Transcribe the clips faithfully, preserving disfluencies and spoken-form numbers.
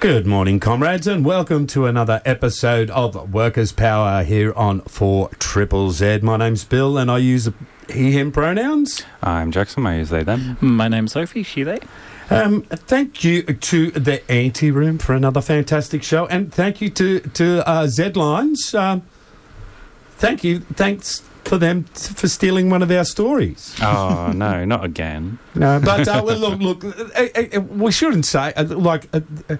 Good morning, comrades, and welcome to another episode of Workers' Power here on four Triple Z. My name's Bill, and I use he, him pronouns. I'm Jackson. I use they, them. My name's Sophie. She, they. Um, thank you to the Ante Room for another fantastic show, and thank you to to uh, Z Lines. Um, thank you, thanks for them t- for stealing one of our stories. Oh no, not again. No, but uh, well, look, look, uh, uh, we shouldn't say uh, like uh, uh,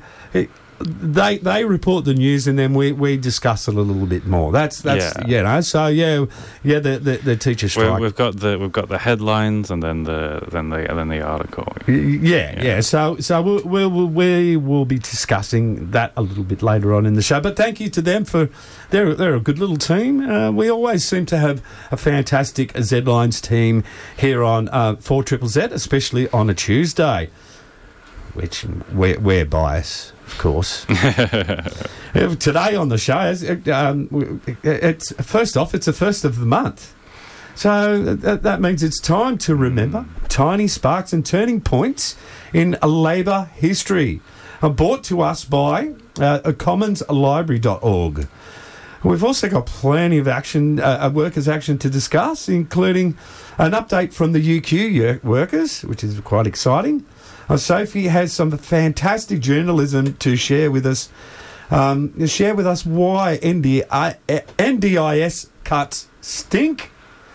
they they report the news and then we, we discuss it a little bit more. That's that's Yeah. you know. So yeah, yeah. The the, the teacher We, strike. we've got the we've got the headlines and then the then the then the article. Y- Yeah, yeah, Yeah. So, so we'll, we'll, we will be discussing that a little bit later on in the show. But thank you to them for they're they're a good little team. Uh, we always seem to have a fantastic Z Lines team here on uh, four Triple Z, especially on a Tuesday, which we're, we're biased, of course. Uh, Today on the show, is, uh, um, it's first off, it's the first of the month. So that, that means it's time to remember tiny sparks and turning points in labour history. Uh, brought to us by uh, commons library dot org. We've also got plenty of action, uh, workers' action to discuss, including an update from the U Q yer- workers, which is quite exciting. Uh, Sophie has some fantastic journalism to share with us. Um, share with us why N D I, N D I S cuts stink.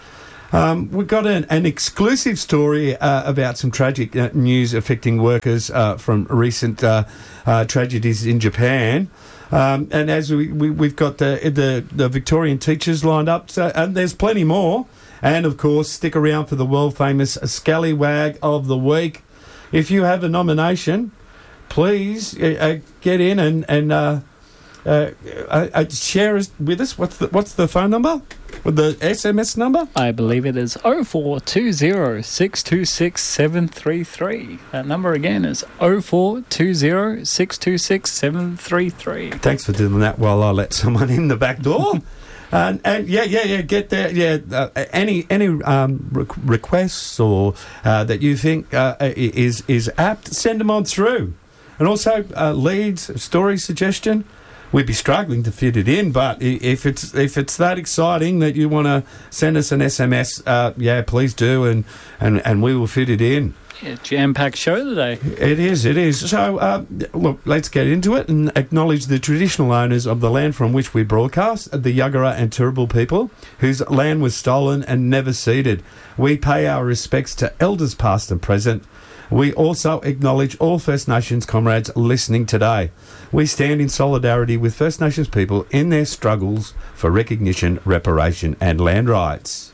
Um, we've got an, an exclusive story uh, about some tragic uh, news affecting workers uh, from recent uh, uh, tragedies in Japan. Um, and as we, we, we've got the, the, the Victorian teachers lined up, so, and there's plenty more. And, of course, stick around for the world-famous Scallywag of the Week. If you have a nomination, please uh, uh, get in and, and uh, uh, uh, uh, share us with us. What's the, what's the phone number? With the S M S number? I believe it is oh four two oh, six two six, seven three three. That number again is oh four two oh, six two six, seven three three. Thanks for doing that while I let someone in the back door. and, and yeah, yeah, yeah, get there. Yeah, uh, any any um, re- requests or uh, that you think uh, is is apt, send them on through. And also uh, leads, story suggestion. We'd be struggling to fit it in, but i- if it's if it's that exciting that you want to send us an S M S, uh, yeah, please do, and, and, and we will fit it in. Yeah, jam-packed show today. It is, it is. So, uh, look, let's get into it and acknowledge the traditional owners of the land from which we broadcast, the Yuggera and Turrbal people, whose land was stolen and never ceded. We pay our respects to elders past and present. We also acknowledge all First Nations comrades listening today. We stand in solidarity with First Nations people in their struggles for recognition, reparation and land rights.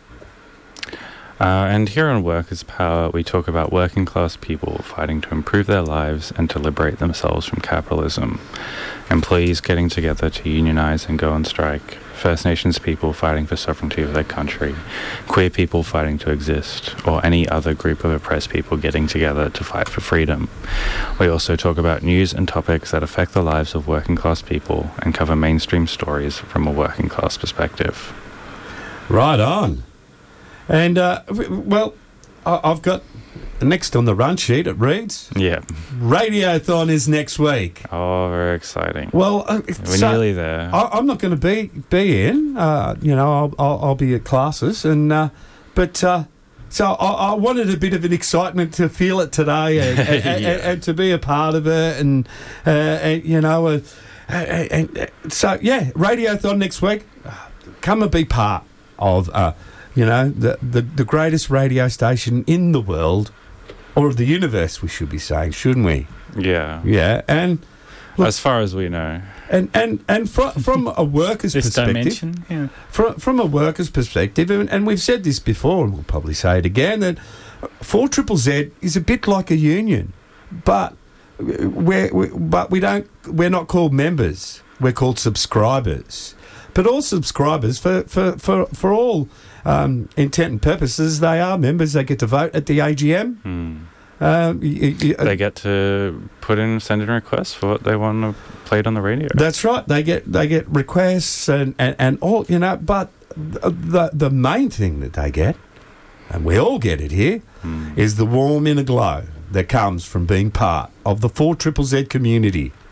Uh, and here on Workers' Power, we talk about working class people fighting to improve their lives and to liberate themselves from capitalism. Employees getting together to unionise and go on strike. First Nations people fighting for sovereignty of their country. Queer people fighting to exist. Or any other group of oppressed people getting together to fight for freedom. We also talk about news and topics that affect the lives of working class people and cover mainstream stories from a working class perspective. Right on. And, uh, w- well, I- I've got next on the run sheet, it reads, Yeah. Radiothon is next week. Oh, very exciting. Well, uh, We're so nearly there. I, I'm not going to be be in. Uh, you know, I'll, I'll, I'll be at classes, and uh, but uh, so I, I wanted a bit of an excitement to feel it today, and, and, and, Yeah. and, and to be a part of it, and, uh, and you know, uh, and, and, and so yeah, Radiothon next week. Come and be part of, uh, you know, the, the the greatest radio station in the world, or of the universe, we should be saying, shouldn't we? Yeah. Yeah, and. Look- As far as we know. And and and from from a worker's This perspective, dimension, yeah. from from a worker's perspective, and, and we've said this before, and we'll probably say it again, that four Triple Z is a bit like a union, but we're we, but we don't we're not called members, we're called subscribers. But all subscribers, for for for for all um, intent and purposes, they are members. They get to vote at the A G M. Hmm. Um, y- y- They get to put in, send in requests for what they want to play it on the radio. That's right. They get they get requests and, and, and all, you know, but the the main thing that they get, and we all get it here, Mm. is the warm inner glow that comes from being part of the four Triple Z community.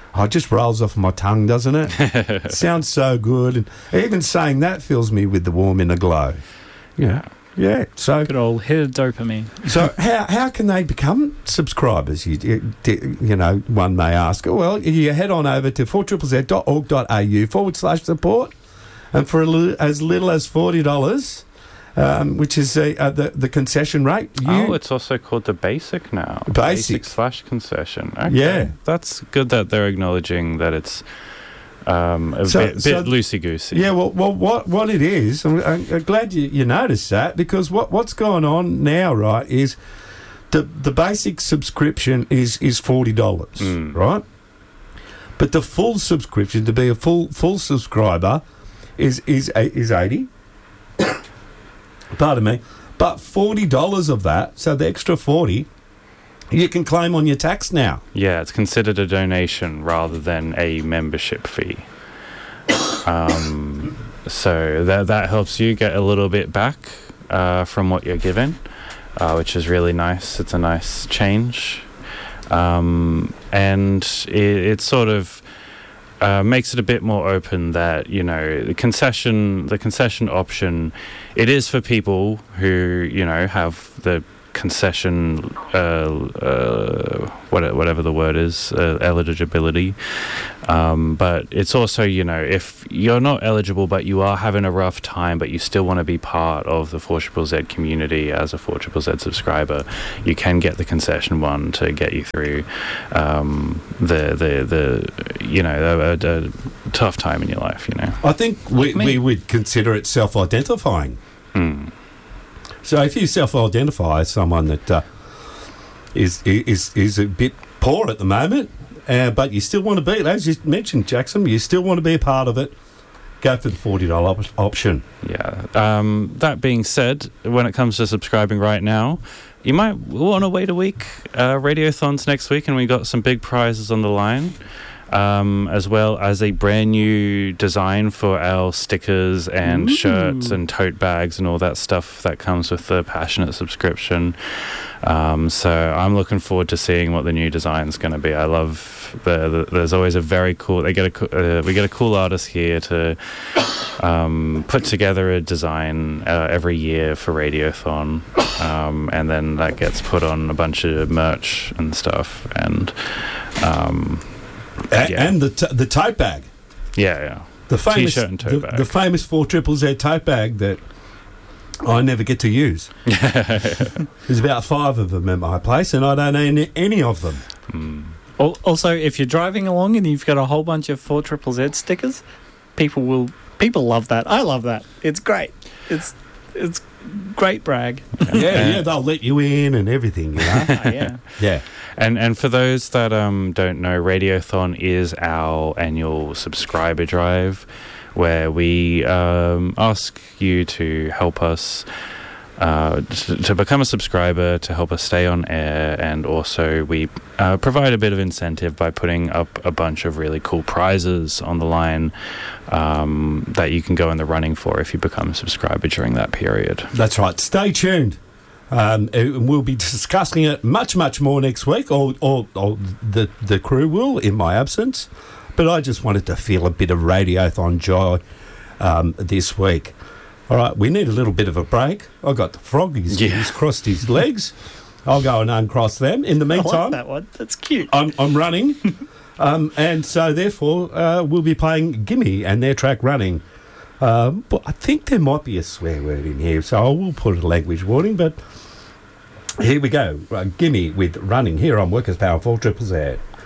Oh, it just rolls off my tongue, doesn't it? It sounds so good. And even saying that fills me with the warm inner glow. Yeah. Yeah. So, Good old hit of dopamine. so how how can they become subscribers? You, you, you know, one may ask. Well, you head on over to four Z Z dot org dot a u forward slash support, and for a li- as little as forty dollars, um, which is a, uh, the the concession rate. You, Oh, it's also called the basic now. Basic. slash concession. Okay. Yeah. That's good that they're acknowledging that it's um, a So- bit, so- bit loosey-goosey. Yeah, well, well, what what it is, I'm, I'm glad you, you noticed that, because what what's going on now, right, is the the basic subscription is is forty dollars, Mm. right? But the full subscription, to be a full full subscriber, is is a- is eighty. Pardon me, but forty dollars of that, so the extra forty, you can claim on your tax now. Yeah, it's considered a donation rather than a membership fee. Um, so that that helps you get a little bit back uh, from what you're given, uh, which is really nice. It's a nice change, um, and it, it sort of uh, makes it a bit more open that, you know, the concession the concession option, it is for people who, you know, have the concession, uh, uh, what, whatever the word is, uh, eligibility. Um, but it's also, you know, if you're not eligible but you are having a rough time but you still want to be part of the four Z Z community as a four Z Z subscriber, you can get the concession one to get you through um, the, the, the, you know, a, a, a tough time in your life, you know. I think we, me. we would consider it self-identifying. Mm. So if you self-identify as someone that uh, is is is a bit poor at the moment, uh, but you still want to be, as you mentioned, Jackson, you still want to be a part of it, go for the forty dollars op- option. Yeah. Um, that being said, when it comes to subscribing right now, you might want to wait a week. Uh, Radiothon's next week, and we got some big prizes on the line, um, as well as a brand new design for our stickers and Ooh. shirts and tote bags and all that stuff that comes with the Passionate subscription. Um, so I'm looking forward to seeing what the new design's going to be. I love the, the there's always a very cool. They get a co- uh, we get a cool artist here to um, put together a design uh, every year for Radiothon, um, and then that gets put on a bunch of merch and stuff. And um, A- Yeah. And the t- the tote bag, yeah, yeah. the famous T-shirt and tote the, bag. the famous four triple Z tote bag that I never get to use. There's about five of them at my place, and I don't own any of them. Mm. Al- Also, if you're driving along and you've got a whole bunch of four Z Z stickers, people will people love that. I love that. It's great. It's it's great brag. Yeah, yeah, they'll let you in and everything, you know. Ah, yeah. Yeah. And and for those that um, don't know, Radiothon is our annual subscriber drive, where we um, ask you to help us uh, to, to become a subscriber, to help us stay on air, and also we uh, provide a bit of incentive by putting up a bunch of really cool prizes on the line um, that you can go in the running for if you become a subscriber during that period. That's right. Stay tuned. Um, and we'll be discussing it much, much more next week, or, or, or the, the crew will in my absence. But I just wanted to feel a bit of Radiothon joy um, this week. All right, we need a little bit of a break. I've got the frog, he's, Yeah. he's crossed his legs. I'll go and uncross them. In the I like meantime, that one. That's cute. I'm, I'm running. um, and so, therefore, uh, we'll be playing Gimme and their track Running. Um, but I think there might be a swear word in here, so I will put a language warning, but here we go. Uh, Gimme with Running here on Workers Power four Z Z.